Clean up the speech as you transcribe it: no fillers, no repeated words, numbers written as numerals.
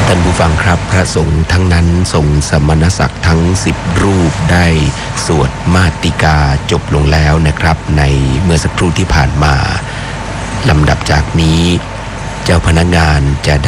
ท่านผู้ฟังครับพระสงฆ์ทั้งนั้นทรงสมณศักดิ์ทั้ง10รูปได้สวดมาติกาจบลงแล้วนะครับในเมื่อสักครู่ที่ผ่านมาลำดับจากนี้เจ้าพนักงานจะ